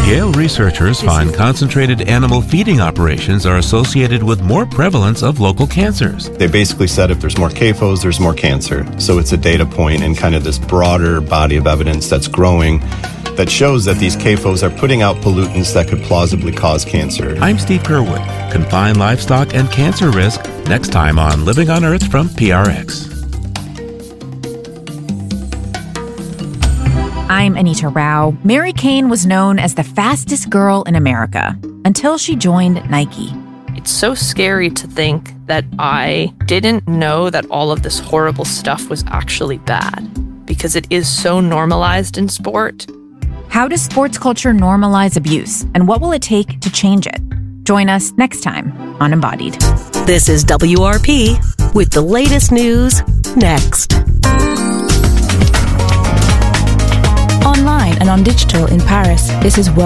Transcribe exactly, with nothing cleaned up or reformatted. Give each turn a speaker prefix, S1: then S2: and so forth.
S1: Yale researchers find concentrated animal feeding operations are associated with more prevalence of local cancers.
S2: They basically said if there's more C A F Os, there's more cancer. So it's a data point in kind of this broader body of evidence that's growing that shows that these C A F Os are putting out pollutants that could plausibly cause cancer.
S1: I'm Steve Kerwood. Confined livestock and cancer risk next time on Living on Earth from P R X.
S3: I'm Anita Rao. Mary Cain was known as the fastest girl in America until she joined Nike.
S4: It's so scary to think that I didn't know that all of this horrible stuff was actually bad, because it is so normalized in sport.
S3: How does sports culture normalize abuse, and what will it take to change it? Join us next time on Embodied.
S5: This is W R P with the latest news next.
S6: Online and on digital in Paris, this is World